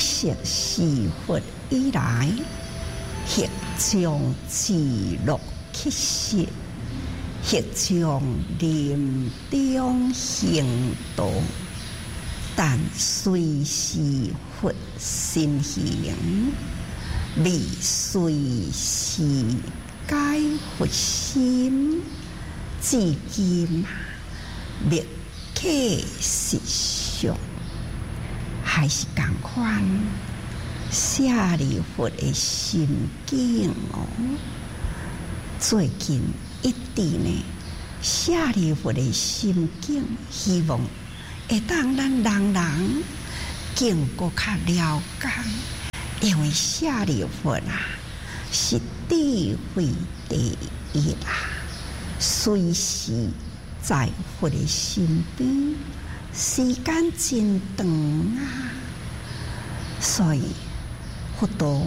识是佛以来，或将自乐起实，或将临终行道，但随是佛身形，未随是解佛心，至今未可实相。还是同款，舍利弗的心境哦。最近一直呢，舍利弗的心境，希望会当咱人人更搁较了解，因为舍利弗啊，是智慧第一啦，随时在佛的身边。时间真长啊，所以佛陀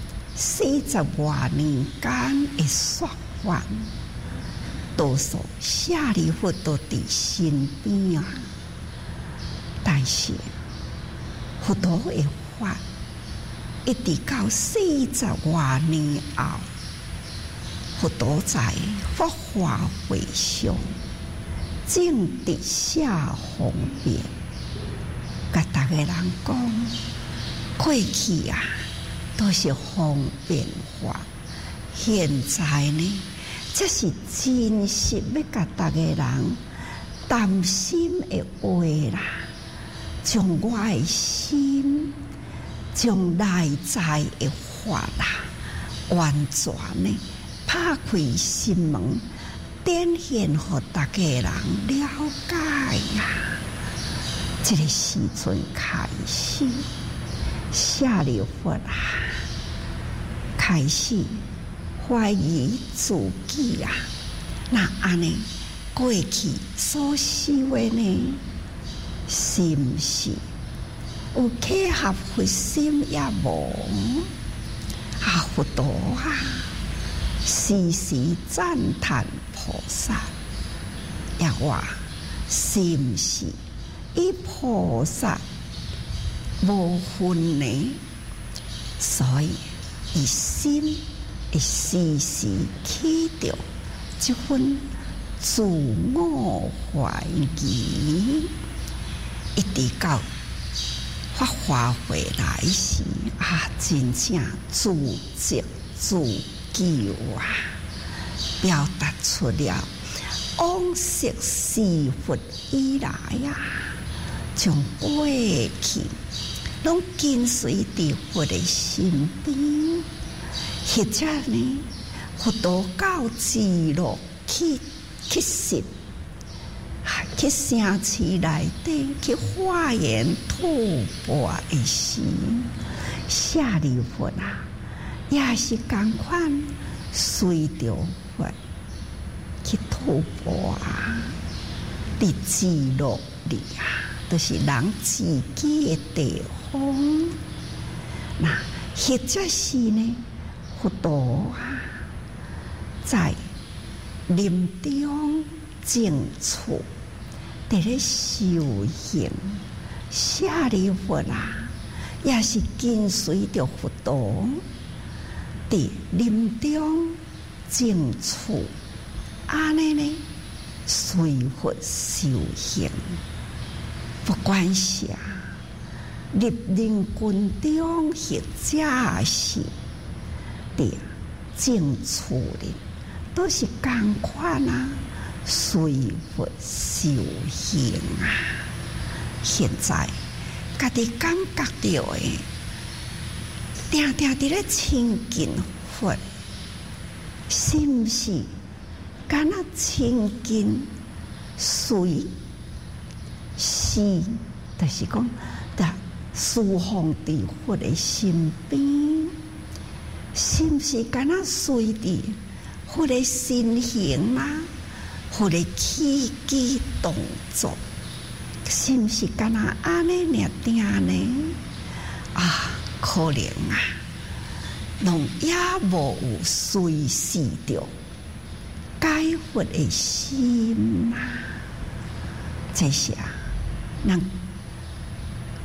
40多年间的说法，多数舍利弗都在身边啊。但是佛陀的法一直到40多年后，佛陀在法华会上。正直下方便，甲大家人讲，过去啊都是方便法，现在呢，这是真实要甲大家人担心的话啦，将我的心，将内在的法啦，完全呢拍开心门。展现予大家人了解呀！这个时阵开始，舍利弗啊，开始怀疑自己啊。那安尼过去所修的呢，是毋是有契合佛心也无？啊，佛陀啊，时时赞叹。菩萨也话是毋是以菩萨无分呢？所以伊心会时时起着这份自我怀疑，一直到法华会来时啊，真正自责自救啊！表达出了往昔是佛以来啊，将过去拢跟随伫佛的身边，或者呢，佛陀到自乐去实，去城市内底去化缘吐蕃的时，舍利弗啊，也是同款随着。去吐蕃啊，伫自乐里啊，都是人自己的地方。那或者是呢，佛陀啊，在临终静处，伫咧修行，舍利弗啊，也是跟随着佛陀，伫临终静处。安尼呢，随佛修行，不管是入林军中，或者是伫静处里，都是同款啊，随佛修行啊。现在家己感觉到的，定定伫咧亲近佛，是毋是？敢若亲近随是，就是讲，的侍奉伫佛的身边，是毋是敢若随伫佛的身形啊，佛的起居动作，是毋是敢若安尼尔定呢？啊，可能啊，拢也无有随时着。解佛的心啊，这是啊，咱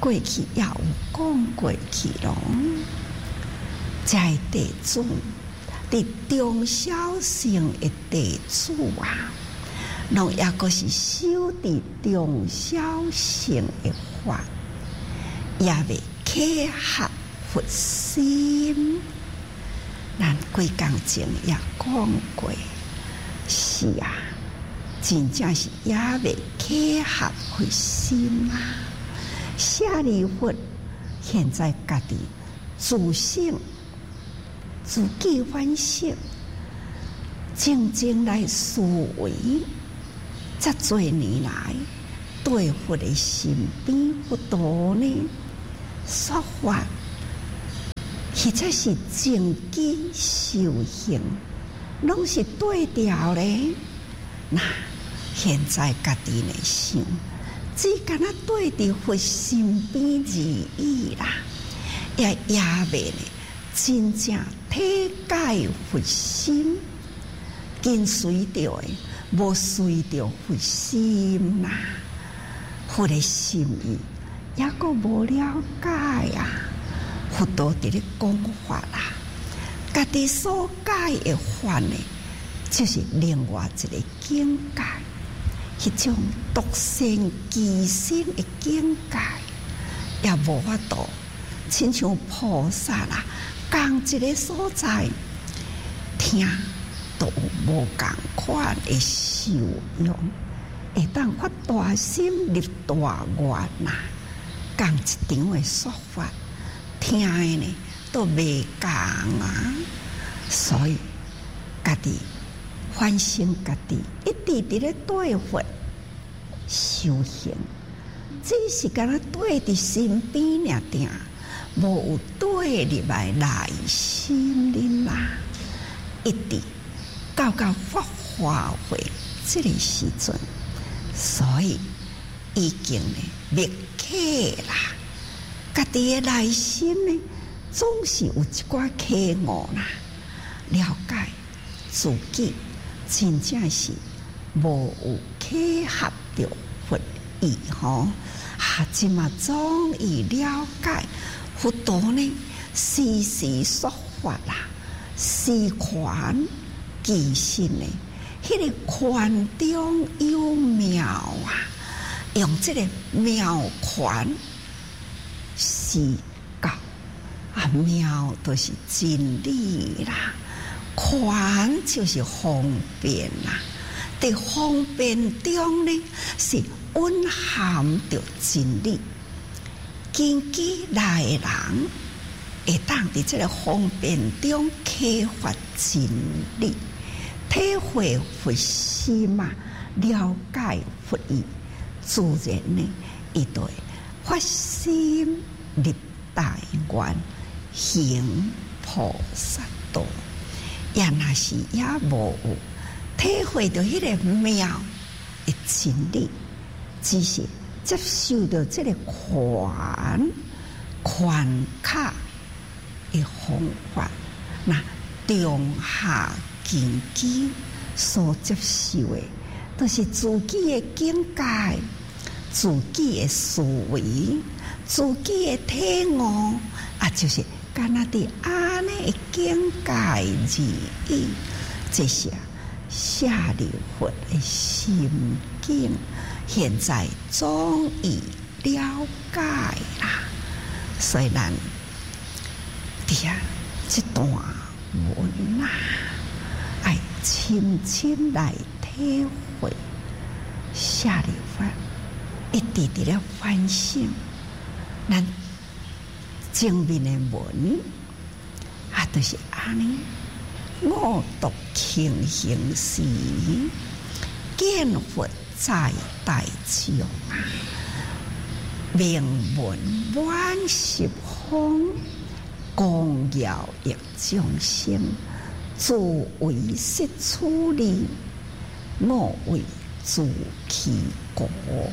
过去也有讲过去咯。在地主，伫中小乘的地主啊，拢也个是修伫中小乘的法，也未契合佛心。咱几工前也讲过，是啊，真正是也未契合佛心啊。舍利弗现在家己自省。自己反省，静静来思维，这多年来对佛的身边不多呢，说法或者是正机修行，拢是对调嘞。那现在家己来想，只敢那对伫佛身边而已啦，也未呢。真正体解佛心，跟随着的，无随着佛心啦。佛的心意也个无了解啊。佛陀伫咧讲法啦，家己所解的法呢，就是另外一个境界，迄种独善其身的境界，也无法度，亲像菩萨啦。同一个所在，听都无共款的受用，会当发大心立大愿呐。共一场的说法，听的呢都袂共啊。所以家己反省家己，一直伫咧对佛修行，只是敢若对伫身边尔定。无有对入来内心里啦，一直到发花会这个时阵，所以已经呢灭客啦。家己的内心呢，总是有一寡缺误啦。了解自己真正是无有契合着佛意吼，即嘛终于了解。佛陀呢，时时说法啦，时权其身呢，迄个权中有妙啊，用这个妙权是教啊，妙就是真理啦，权就是方便啦，在方便中呢，是蕴含着真理。根基来的人，会当伫这个方便中启发真理，体会佛心嘛，了解佛意，自然呢，伊就会发心立大愿，行菩萨道。也若是也无有体会到迄个妙的真理，只是。接受到这个权卡的方法，那中下根基所接受的，都是自己的境界、自己的思维、自己的体悟啊，就是干那的安尼的境界而已。这些舍利弗的心境。现在终于了解啦，所以咱伫啊这段文啊，爱深深来体会舍利弗，一直伫咧反省咱前面的文啊，就是安尼五毒庆行时，见佛。在大众啊，名闻万十方，光耀益众生，自为识处理，我为自其功。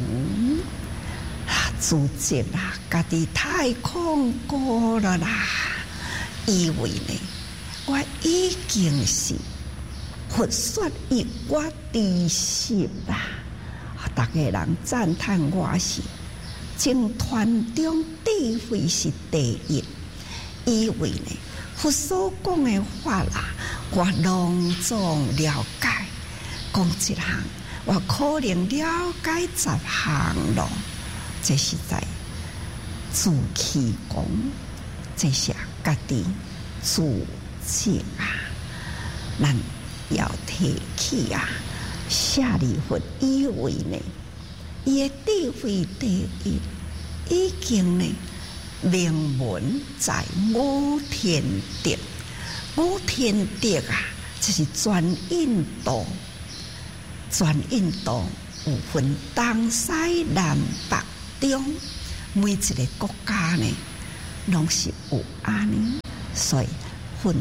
自责啦，家己太恐怖了啦！以为呢，我已经是佛说以我知识啦。大家人赞叹我是僧团中智慧是第一，以为呢，佛所讲的法啦，我隆重了解，讲一项，我可能了解10项咯。这是在自欺讲，这是家己自责啊！咱要提起啊，舍利弗以为呢，伊的智慧第一，已经呢名闻在五天竺。五天竺啊，就是全印度，全印度有分东西南北中，每一个国家呢，拢是有安尼，所以分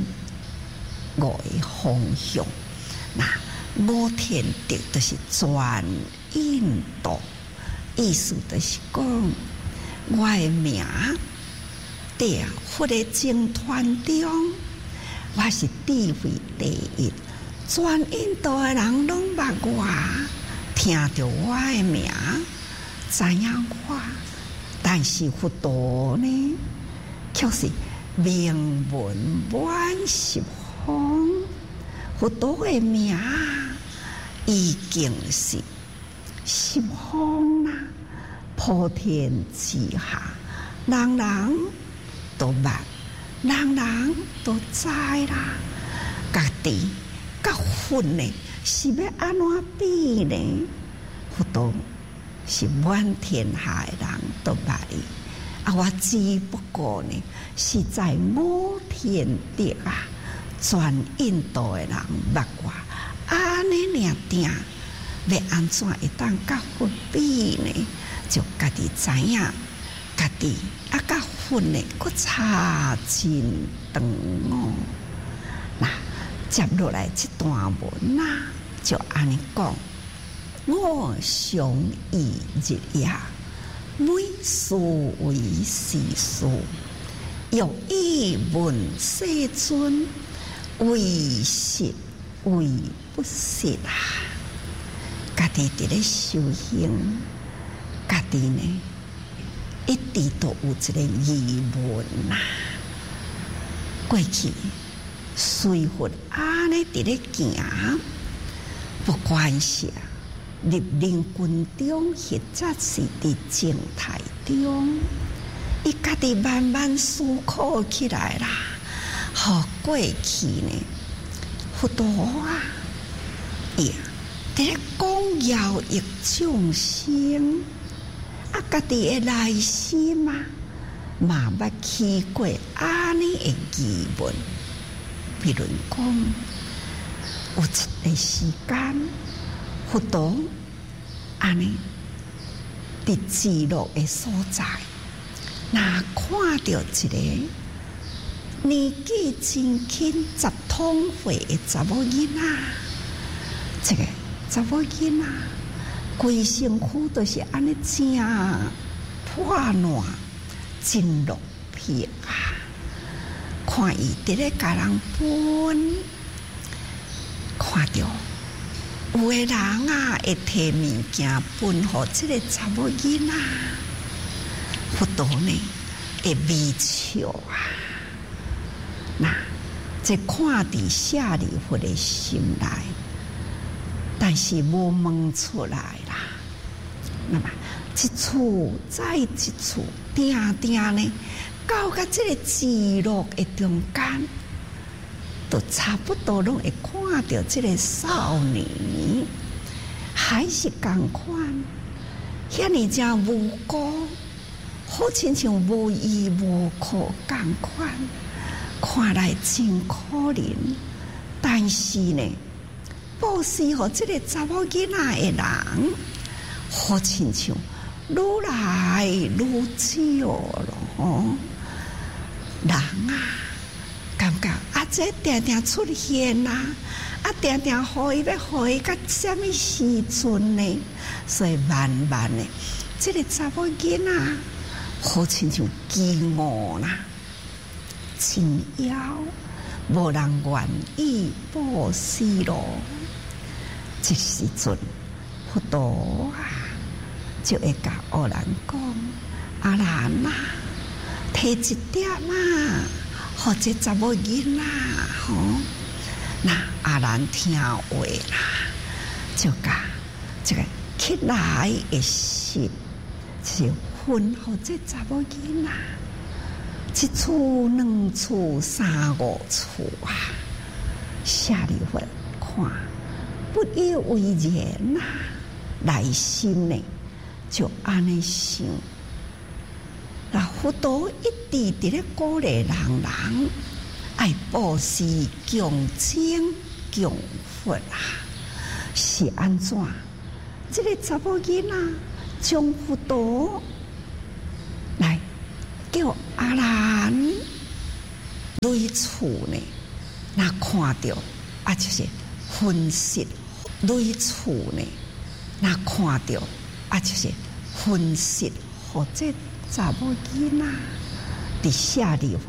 5个方向。那五天竺就是全印度，意思就是讲，我的名在佛的僧团中，我是智慧第一，全印度的人拢捌我，听到我的名，知影我，但是佛陀呢，却是名闻满十方。佛陀的名已经是十方啦，普天之下，人人都捌，人人都知啦。家己甲佛呢，是要安怎比呢？佛陀是满天下的人都捌伊，我只不过呢，是在五天竺啊，全印度的人捌我，安尼尔定，要安怎会当甲佛比呢？就家己知影，家己甲佛呢，佫差真长哦。那接落来这段文啊，就安尼讲：我常忆日夜，每事为是事，欲以问世尊，为实为不实啊！家己伫咧修行，家己呢一直都有一个疑问呐。过去随佛安尼伫咧行，不管是入灵群中，或者是伫静态中，伊家己慢慢思考起来啦。好，过去呢，佛陀啊，伊伫咧讲饶益众生，家己的内心啊，嘛捌起过安尼的疑问。比如讲，有一个时间，佛陀安尼伫极乐的所在，那看到一个年纪真轻10通岁的查某囡仔，这个查某囡仔规身躯都是安尼正破烂，真落魄啊！看伊伫咧甲人分，看到有个人啊会摕物件分互即个查某囡仔，佛陀呢会微笑啊！那这看伫舍利弗的心内，但是无问出来啦。那么一处再一处，定定呢，到甲这个极乐的中间，都差不多拢会看到这个少年，还是同款，遐尼正无辜，好亲像无依无靠同款。看来真可怜，但是呢，布施互这个查某囡仔的人，好亲像愈来愈少咯。人啊，感觉啊，这定定出现啦，定定互伊要互伊到什么时阵呢？所以慢慢的，这个查某囡仔好亲像饥饿啦。真妖，无人愿意布施咯。这时阵，佛陀啊，就会甲恶人讲： 阿兰啊，摕一点啊，互这查某囡仔吼。那阿兰听话啦，就甲这个起来的心，就是分互这查某囡仔。一厝、两厝、三五厝啊！下里会看，不以为然呐，内心呢就安尼想。那佛陀一直伫咧鼓励人爱布施、供精、供佛啊，是安怎？这个查某囡仔将佛陀来叫阿兰类厝呢，那看到啊，就是分析类厝呢，那看到啊，就是分析或者查某囡仔伫舍利弗